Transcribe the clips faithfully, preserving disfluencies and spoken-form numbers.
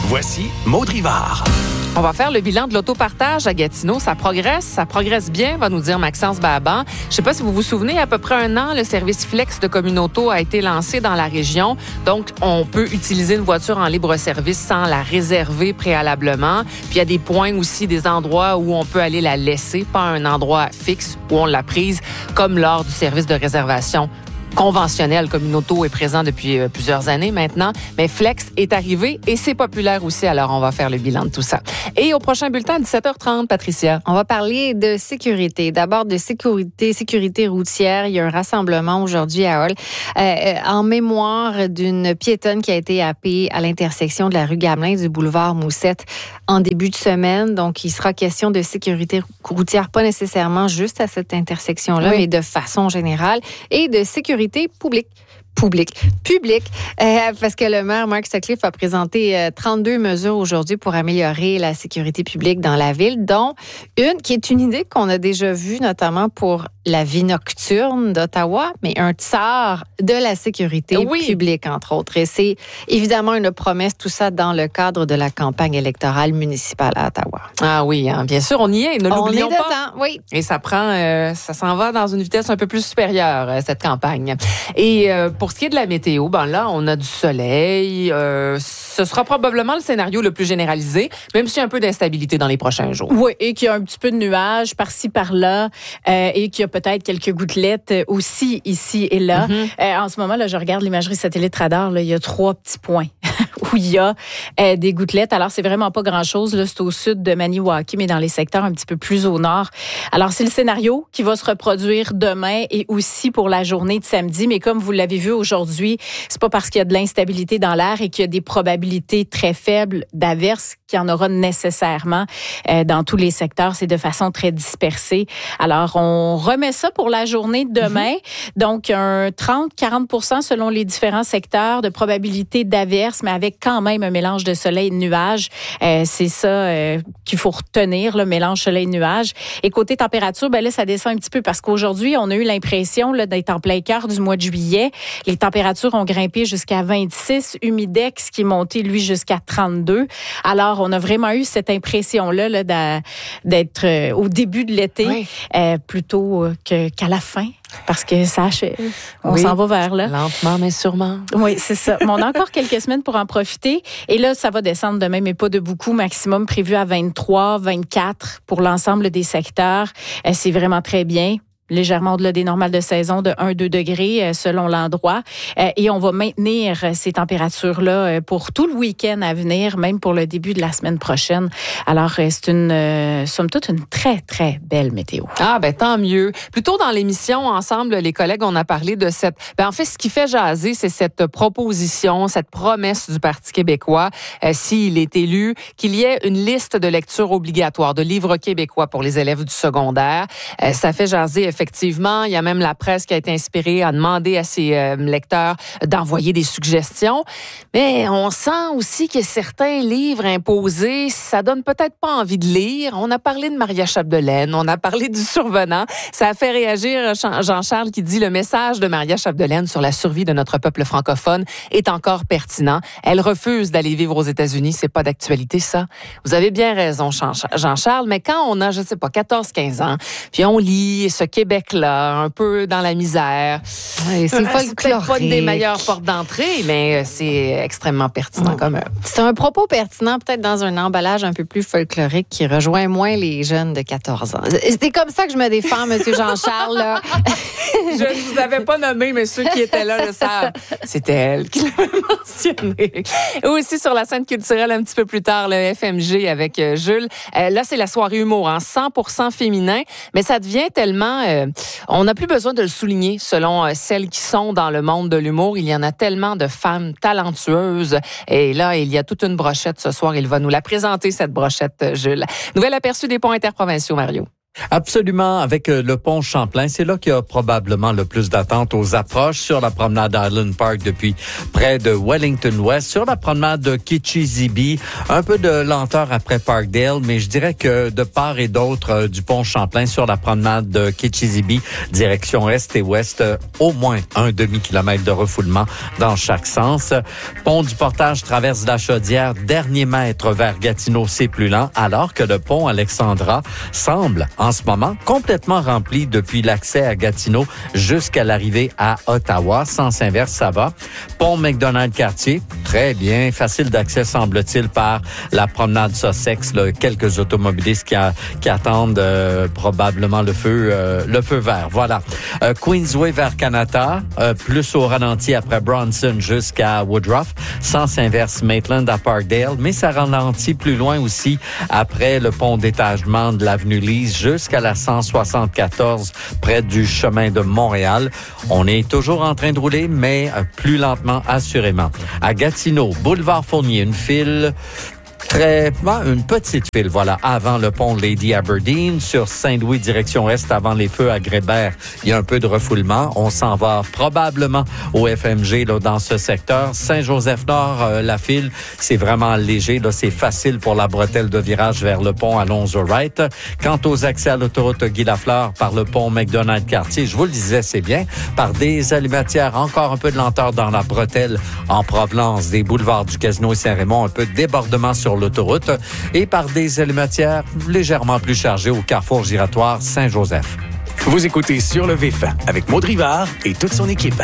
Voici Maud Rivard. On va faire le bilan de l'autopartage à Gatineau. Ça progresse, ça progresse bien, va nous dire Maxence Baban. Je ne sais pas si vous vous souvenez, à peu près un an, le service Flex de Communauto a été lancé dans la région. Donc, on peut utiliser une voiture en libre-service sans la réserver préalablement. Puis, il y a des points aussi, des endroits où on peut aller la laisser, pas un endroit fixe où on l'a prise, comme lors du service de réservation conventionnel. Communauto est présent depuis euh, plusieurs années maintenant, mais Flex est arrivé et c'est populaire aussi. Alors, on va faire le bilan de tout ça. Et au prochain bulletin à dix-sept heures trente, Patricia. On va parler de sécurité. D'abord de sécurité, sécurité routière. Il y a un rassemblement aujourd'hui à Hull euh, en mémoire d'une piétonne qui a été happée à l'intersection de la rue Gamelin du boulevard Moussette en début de semaine. Donc, il sera question de sécurité routière, pas nécessairement juste à cette intersection-là, oui, mais de façon générale, et de sécurité publique. Public. Public. Euh, parce que le maire Mark Sutcliffe a présenté euh, trente-deux mesures aujourd'hui pour améliorer la sécurité publique dans la ville, dont une qui est une idée qu'on a déjà vue, notamment pour la vie nocturne d'Ottawa, mais un tsar de la sécurité oui. publique, entre autres. Et c'est évidemment une promesse, tout ça dans le cadre de la campagne électorale municipale à Ottawa. Ah oui, hein, bien sûr, on y est, ne l'oublions on est pas. Dedans, oui. Et ça prend, euh, ça s'en va dans une vitesse un peu plus supérieure, euh, cette campagne. Et euh, pour ce qui est de la météo, ben là, on a du soleil. Euh, ce sera probablement le scénario le plus généralisé, même s'il y a un peu d'instabilité dans les prochains jours. Oui, et qu'il y a un petit peu de nuages par-ci, par-là, euh, et qu'il y a peut-être quelques gouttelettes aussi ici et là. Mm-hmm. Euh, en ce moment, là, je regarde l'imagerie satellite radar, là, il y a trois petits points où il y a euh, des gouttelettes. Alors, c'est vraiment pas grand-chose. Là, c'est au sud de Maniwaki, mais dans les secteurs un petit peu plus au nord. Alors, c'est le scénario qui va se reproduire demain et aussi pour la journée de samedi. Mais comme vous l'avez vu aujourd'hui, c'est pas parce qu'il y a de l'instabilité dans l'air et qu'il y a des probabilités très faibles d'averses qu'il y en aura nécessairement euh, dans tous les secteurs. C'est de façon très dispersée. Alors, on remet ça pour la journée de demain. Mm-hmm. Donc, un trente à quarante pour cent selon les différents secteurs de probabilité d'averses, mais avec quand même un mélange de soleil et de nuages. Euh, c'est ça euh, qu'il faut retenir, le mélange soleil-nuages. Et côté température, ben là, ça descend un petit peu parce qu'aujourd'hui, on a eu l'impression là, d'être en plein cœur du mois de juillet. Les températures ont grimpé jusqu'à vingt-six. Humidex qui est monté, lui, jusqu'à trente-deux. Alors, on a vraiment eu cette impression-là là, d'être euh, au début de l'été oui. euh, plutôt que, qu'à la fin. Parce que ça achève. On oui, s'en va vers là. Lentement, mais sûrement. Oui, c'est ça. Mais on a encore quelques semaines pour en profiter. Et là, ça va descendre demain, mais pas de beaucoup. Maximum prévu à vingt-trois, vingt-quatre pour l'ensemble des secteurs. C'est vraiment très bien. Légèrement au-delà des normales de saison de un à deux degrés selon l'endroit. Et on va maintenir ces températures-là pour tout le week-end à venir, même pour le début de la semaine prochaine. Alors, c'est une, somme toute, une très, très belle météo. Ah, ben tant mieux. Plus tôt dans l'émission, ensemble, les collègues, on a parlé de cette... Ben en fait, ce qui fait jaser, c'est cette proposition, cette promesse du Parti québécois, euh, s'il est élu, qu'il y ait une liste de lecture obligatoire, de livres québécois pour les élèves du secondaire. Euh, ça fait jaser, effectivement. Il y a même la presse qui a été inspirée à demander à ses euh, lecteurs d'envoyer des suggestions. Mais on sent aussi que certains livres imposés, ça donne peut-être pas envie de lire. On a parlé de Maria Chapdelaine, on a parlé du Survenant. Ça a fait réagir Jean-Charles qui dit « Le message de Maria Chapdelaine sur la survie de notre peuple francophone est encore pertinent. Elle refuse d'aller vivre aux États-Unis. C'est pas d'actualité, ça. » Vous avez bien raison, Jean-Charles, mais quand on a, je sais pas, quatorze quinze ans, puis on lit ce Québec là, un peu dans la misère. Oui, c'est pas c'est peut-être pas une des meilleures portes d'entrée, mais c'est extrêmement pertinent quand même. C'est un propos pertinent, peut-être dans un emballage un peu plus folklorique qui rejoint moins les jeunes de quatorze ans. C'est comme ça que je me défends, M. Jean-Charles. Là. Je ne vous avais pas nommé, mais ceux qui étaient là le savent. C'était elle qui l'avait mentionné. Et aussi sur la scène culturelle un petit peu plus tard, le F M G avec Jules. Euh, là, c'est la soirée humour, hein, cent pour cent féminin, mais ça devient tellement... Euh, on n'a plus besoin de le souligner selon euh, celles qui sont dans le monde de l'humour. Il y en a tellement de femmes talentueuses. Et là, il y a toute une brochette ce soir. Il va nous la présenter, cette brochette, Jules. Nouvel aperçu des ponts interprovinciaux, Mario. Absolument, avec le pont Champlain, c'est là qu'il y a probablement le plus d'attente aux approches sur la promenade Island Park depuis près de Wellington West, sur la promenade de Kitchissibee, un peu de lenteur après Parkdale, mais je dirais que de part et d'autre euh, du pont Champlain sur la promenade de Kitchissibee, direction est et ouest, euh, au moins un demi-kilomètre de refoulement dans chaque sens. Pont du Portage traverse la Chaudière, dernier mètre vers Gatineau, c'est plus lent, alors que le pont Alexandra semble en ce moment complètement rempli depuis l'accès à Gatineau jusqu'à l'arrivée à Ottawa. Sens inverse, ça va. Pont McDonald-Cartier, très bien, facile d'accès semble-t-il par la promenade Sussex. Là, quelques automobilistes qui, a, qui attendent euh, probablement le feu, euh, le feu vert. Voilà. Euh, Queensway vers Kanata, euh, plus au ralenti après Bronson jusqu'à Woodruff. Sens inverse Maitland à Parkdale, mais ça ralentit plus loin aussi après le pont d'étagement de l'avenue Lise jusqu'à la cent soixante-quatorze près du chemin de Montréal. On est toujours en train de rouler, mais plus lentement, assurément. À Gatineau, boulevard Fournier, une file très, ben, une petite file, voilà, avant le pont Lady Aberdeen. Sur Saint-Louis, direction est, avant les feux à Grébert, il y a un peu de refoulement. On s'en va probablement au F M G là, dans ce secteur. Saint-Joseph-Nord, euh, la file, c'est vraiment léger. Là, c'est facile pour la bretelle de virage vers le pont Alonzo-Wright. Quant aux accès à l'autoroute Guy-Lafleur par le pont McDonald-Cartier, je vous le disais, c'est bien. Par des allumatières, encore un peu de lenteur dans la bretelle en provenance des boulevards du Casino et Saint-Raymond, un peu de débordement sur l'autoroute et par des allumatières légèrement plus chargées au carrefour giratoire Saint-Joseph. Vous écoutez Sur le Vif avec Maud Rivard et toute son équipe.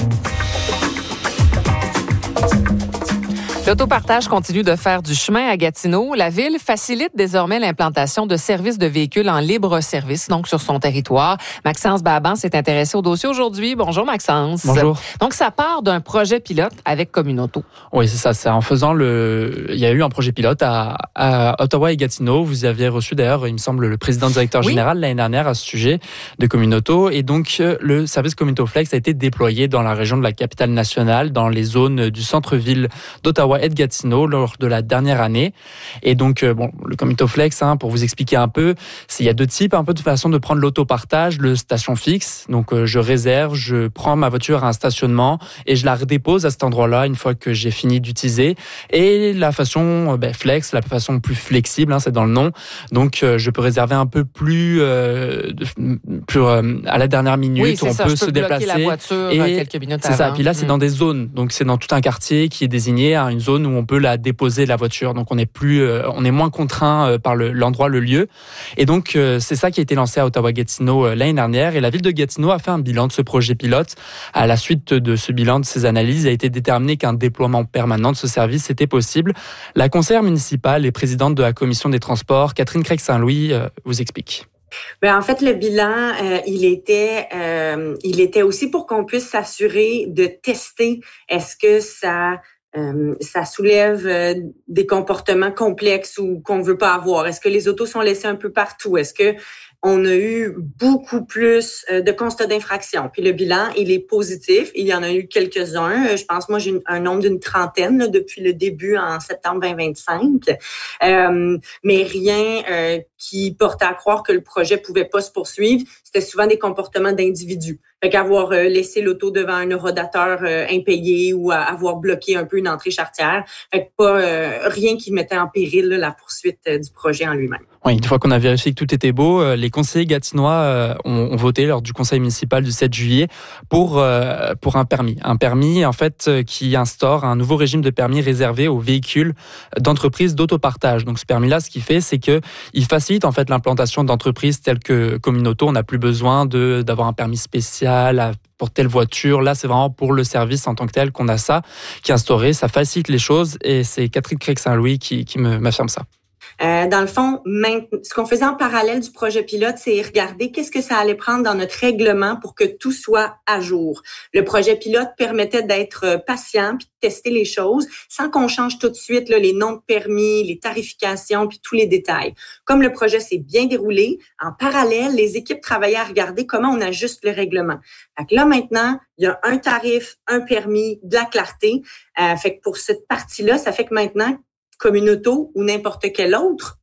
L'autopartage continue de faire du chemin à Gatineau. La ville facilite désormais l'implantation de services de véhicules en libre service, donc sur son territoire. Maxence Baban s'est intéressé au dossier aujourd'hui. Bonjour Maxence. Bonjour. Donc ça part d'un projet pilote avec Communauto. Oui, c'est ça. C'est en faisant le. Il y a eu un projet pilote à, à Ottawa et Gatineau. Vous aviez reçu d'ailleurs, il me semble, le président directeur oui. général l'année dernière à ce sujet de Communauto. Et donc le service Communauto Flex a été déployé dans la région de la capitale nationale, dans les zones du centre-ville d'Ottawa et de Gatineau lors de la dernière année. Et donc, euh, bon, le Communauto Flex, hein, pour vous expliquer un peu, c'est, il y a deux types, un peu de façon de prendre l'autopartage, le station fixe. Donc, euh, je réserve, je prends ma voiture à un stationnement et je la redépose à cet endroit-là une fois que j'ai fini d'utiliser. Et la façon euh, ben, flex, la façon plus flexible, hein, c'est dans le nom. Donc, euh, je peux réserver un peu plus, euh, plus euh, à la dernière minute, oui, on ça, peut je se peux déplacer. La voiture et quelques minutes c'est avant. ça. Puis là, c'est mmh. dans des zones. Donc, c'est dans tout un quartier qui est désigné à une zone où on peut la déposer la voiture. Donc, on est plus, euh, on est moins contraint euh, par le, l'endroit, le lieu. Et donc, euh, c'est ça qui a été lancé à Ottawa-Gatineau euh, l'année dernière. Et la ville de Gatineau a fait un bilan de ce projet pilote. À la suite de ce bilan, de ces analyses, il a été déterminé qu'un déploiement permanent de ce service était possible. La conseillère municipale et présidente de la commission des transports, Catherine Craig-Saint-Louis, euh, vous explique. Ben en fait, le bilan, euh, il était, euh, il était aussi pour qu'on puisse s'assurer de tester est-ce que ça, euh, ça soulève euh, des comportements complexes ou qu'on veut pas avoir. Est-ce que les autos sont laissées un peu partout? Est-ce que on a eu beaucoup plus de constats d'infraction. Puis le bilan, il est positif. Il y en a eu quelques-uns. Je pense, moi, j'ai un nombre d'une trentaine là, depuis le début en septembre vingt vingt-cinq. Euh, mais rien euh, qui portait à croire que le projet pouvait pas se poursuivre. C'était souvent des comportements d'individus. Fait qu'avoir euh, laissé l'auto devant un rodateur euh, impayé ou à avoir bloqué un peu une entrée charretière. Fait que pas euh, rien qui mettait en péril là, la poursuite euh, du projet en lui-même. Oui, une fois qu'on a vérifié que tout était beau, euh, les conseillers gatinois euh, ont, ont voté lors du conseil municipal du sept juillet pour euh, pour un permis. Un permis, en fait, euh, qui instaure un nouveau régime de permis réservé aux véhicules d'entreprises d'autopartage. Donc, ce permis-là, ce qu'il fait, c'est que il facilite en fait l'implantation d'entreprises telles que Communauto. On n'a plus besoin de d'avoir un permis spécial pour telle voiture. Là, c'est vraiment pour le service en tant que tel qu'on a ça qui est instauré. Ça facilite les choses et c'est Catherine Craig-Saint-Louis qui, qui me, m'affirme ça. Euh, dans le fond, ce qu'on faisait en parallèle du projet pilote, c'est regarder qu'est-ce que ça allait prendre dans notre règlement pour que tout soit à jour. Le projet pilote permettait d'être patient puis de tester les choses sans qu'on change tout de suite là, les noms de permis, les tarifications puis tous les détails. Comme le projet s'est bien déroulé, en parallèle, les équipes travaillaient à regarder comment on ajuste le règlement. Fait que là, maintenant, il y a un tarif, un permis, de la clarté. Euh, fait que pour cette partie-là, ça fait que maintenant, Communauto ou n'importe quel autre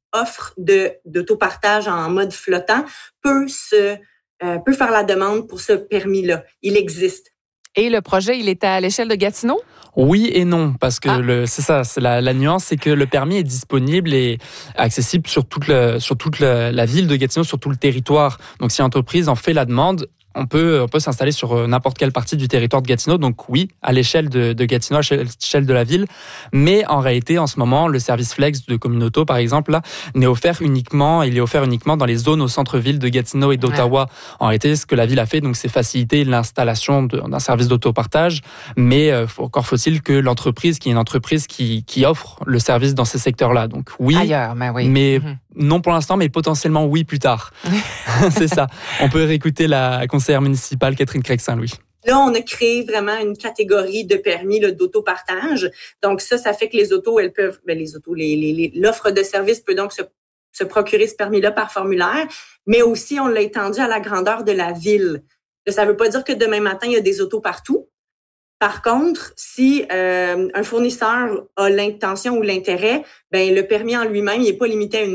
offre de, d'autopartage en mode flottant peut se, euh, peut faire la demande pour ce permis-là. Il existe. Et le projet, il est à l'échelle de Gatineau? Oui et non, parce que ah. le, c'est ça, c'est la, la nuance, c'est que le permis est disponible et accessible sur toute, le, sur toute le, la ville de Gatineau, sur tout le territoire. Donc, si l'entreprise en fait la demande, on peut, on peut s'installer sur n'importe quelle partie du territoire de Gatineau. Donc oui, à l'échelle de, de Gatineau, à l'échelle de la ville. Mais en réalité, en ce moment, le service flex de Communauto, par exemple, là, n'est offert uniquement, il est offert uniquement dans les zones au centre-ville de Gatineau et d'Ottawa. Ouais. En réalité, ce que la ville a fait, donc, c'est faciliter l'installation de, d'un service d'autopartage. Mais euh, encore faut-il que l'entreprise, qui est une entreprise qui, qui offre le service dans ces secteurs-là. Donc oui, ailleurs, mais oui. Mais mm-hmm. non pour l'instant, mais potentiellement oui plus tard. C'est ça. On peut réécouter la conseillère municipale Catherine Craig-Saint-Louis. Là, on a créé vraiment une catégorie de permis là, d'autopartage. Donc ça, ça fait que les autos, elles peuvent, ben, les autos, les, les, les, l'offre de service peut donc se, se procurer ce permis-là par formulaire, mais aussi on l'a étendu à la grandeur de la ville. Là, ça ne veut pas dire que demain matin, il y a des autos partout. Par contre, si euh, un fournisseur a l'intention ou l'intérêt, ben le permis en lui-même, il n'est pas limité à une